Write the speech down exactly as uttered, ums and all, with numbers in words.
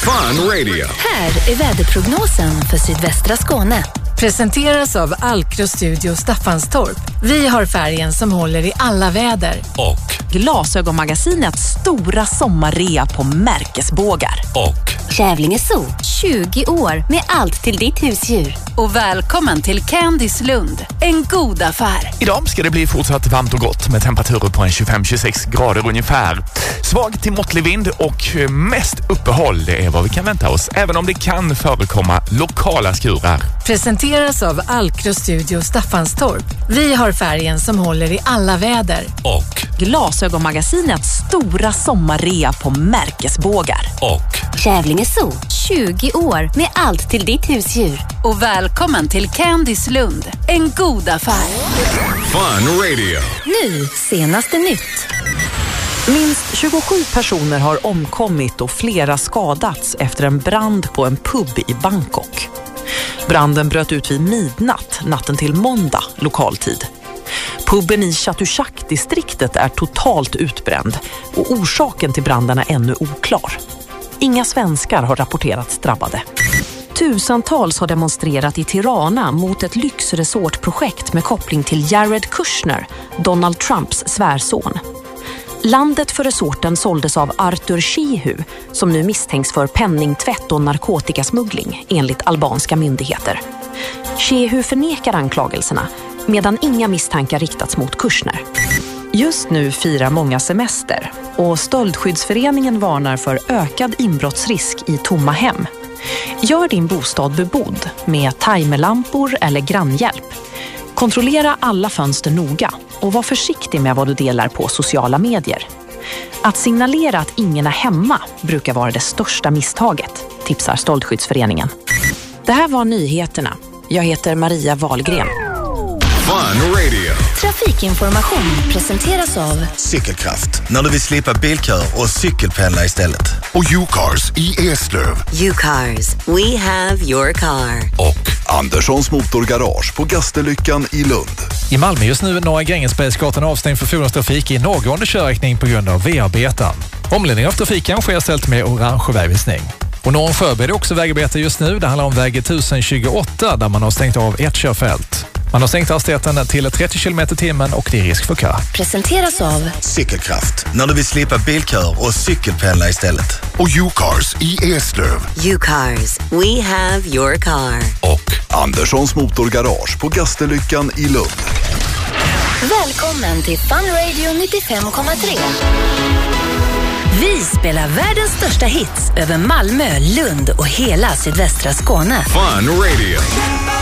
Fun Radio. Här är väderprognosen för sydvästra Skåne. Presenteras av Alkro Studio Staffanstorp. Vi har färgen som håller i alla väder. Och Glasögonmagasinets stora sommarrea på märkesbågar. Och Kävlinge Zoo, tjugo år med allt till ditt husdjur. Och välkommen till Candys Lund, en god affär. Idag ska det bli fortsatt varmt och gott med temperaturer på en tjugofem till tjugosex grader ungefär. Svag till måttlig vind och mest uppehåll, det är vad vi kan vänta oss, även om det kan förekomma lokala skurar. Presenteras av Alkro Studio Staffanstorp. Vi har färgen som håller i alla väder. Och Glasögonmagasinets stora sommarrea på märkesbågar. Och Kävlinge Zoo, tjugo år med allt till ditt husdjur. Och välkommen till Candys Lund, en god affär. Fun Radio. Nu, senaste nytt. Minst tjugosju personer har omkommit och flera skadats efter en brand på en pub i Bangkok. Branden bröt ut vid midnatt natten till måndag lokaltid. Puben i Chatuchak-distriktet är totalt utbränd och orsaken till branden är ännu oklar. Inga svenskar har rapporterats drabbade. Tusentals har demonstrerat i Tirana mot ett lyxresortprojekt med koppling till Jared Kushner, Donald Trumps svärson. Landet för resorten såldes av Arthur Shehu, som nu misstänks för penningtvätt och narkotikasmuggling enligt albanska myndigheter. Shehu förnekar anklagelserna, medan inga misstankar riktats mot Kushner. Just nu firar många semester och Stöldskyddsföreningen varnar för ökad inbrottsrisk i tomma hem. Gör din bostad bebodd med timerlampor eller grannhjälp. Kontrollera alla fönster noga och var försiktig med vad du delar på sociala medier. Att signalera att ingen är hemma brukar vara det största misstaget, tipsar Stöldskyddsföreningen. Det här var nyheterna. Jag heter Maria Wahlgren. Fun Radio. Trafikinformation presenteras av Cykelkraft, när du vill slippa bilkör och cykelpendla istället. Och U-Cars i Eslöv. U-Cars, we have your car. Och Anderssons Motorgarage på Gasterlyckan i Lund. I Malmö just nu norra Grängesbergsgatan avstängd för fordonstrafik i norrgående körriktning på grund av V-arbeten. Omledning av trafiken sker ställt med orange vägvisning. Och norr om Sjöberg är också vägarbete just nu. Det handlar om väg tusen tjugoåtta där man har stängt av ett körfält. Man har sänkt hastigheten till trettio kilometer i timmen och det är risk för kö. presenteras av Cykelkraft, när du vill slippa bilkör och cykelpendla istället. Och U-Cars i Eslöv. U-Cars, we have your car. Och Anderssons Motorgarage på Gasterlyckan i Lund. Välkommen till Fun Radio nittiofem komma tre. Vi spelar världens största hits över Malmö, Lund och hela sydvästra Skåne. Fun Radio.